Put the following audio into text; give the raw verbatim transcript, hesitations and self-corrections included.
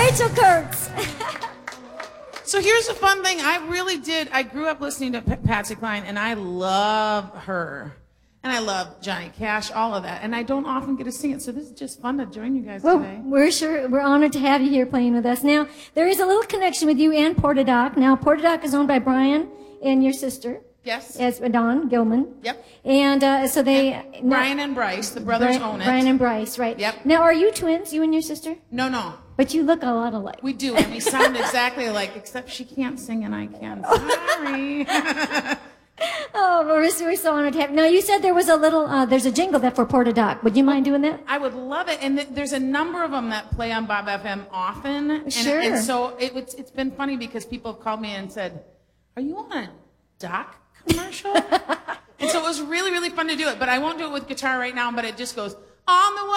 Rachel Kurtz. So here's the fun thing. I really did. I grew up listening to P- Patsy Cline, and I love her. And I love Johnny Cash, all of that. And I don't often get to sing it, so this is just fun to join you guys Well, today. we're sure we're honored to have you here playing with us. Now, there is a little connection with you and Portadoc. Now, Portadoc is owned by Brian and your sister. Yes. As Dawn Gilman. Yep. And uh, so they... And Brian and Bryce, the brothers Brian, own it. Brian and Bryce, right. Yep. Now, are you twins, you and your sister? No, no. But you look a lot alike. We do, and we sound exactly alike, except she can't sing and I can. Sorry. Oh, well, we're, we're so honored to have. Now, you said there was a little, uh, there's a jingle that for Portadoc. Would you mind doing that? I would love it, and th- there's a number of them that play on Bob F M often. And, Sure. And so it, it's, it's been funny because people have called me and said, "Are you on a Doc commercial?" And so it was really, really fun to do it. But I won't do it with guitar right now. But it just goes on the